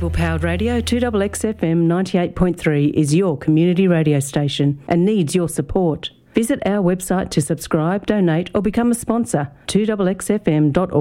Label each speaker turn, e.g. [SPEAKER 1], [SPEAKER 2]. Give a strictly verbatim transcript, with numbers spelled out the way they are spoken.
[SPEAKER 1] Local Powered Radio, two X X F M ninety-eight point three is your community radio station and needs your support. Visit our website to subscribe, donate or become a sponsor, two X X F M dot org.